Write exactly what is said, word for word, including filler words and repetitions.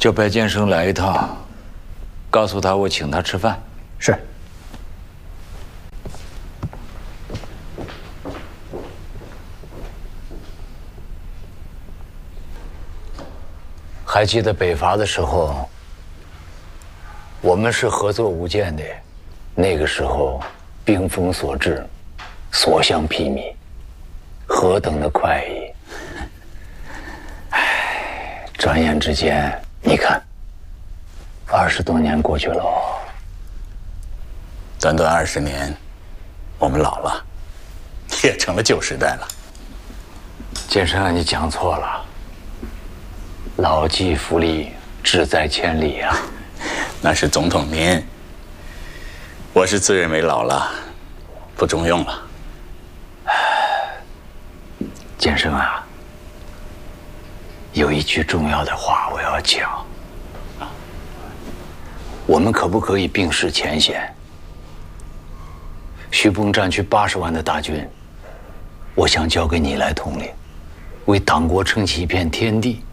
叫白建生来一趟，告诉他我请他吃饭。 是。还记得北伐的时候，我们是合作无间的，那个时候兵锋所至，所向披靡，何等的快意！唉，转眼之间，你看，二十多年过去了。 短短二十年，我们老了，也成了旧时代了。 建生啊，你讲错了。老骥伏枥，志在千里啊！ 那是总统您，我是自认为老了，不中用了。 建生啊，有一句重要的话我要讲。我们可不可以并视前嫌？徐蚌战区八十万的大军，我想交给你来统领，为党国撑起一片天地。